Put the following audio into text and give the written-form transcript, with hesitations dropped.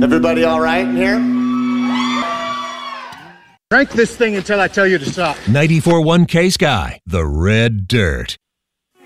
Everybody all right in here? Crank this thing until I tell you to stop. 94.1 K-Sky, the Red Dirt.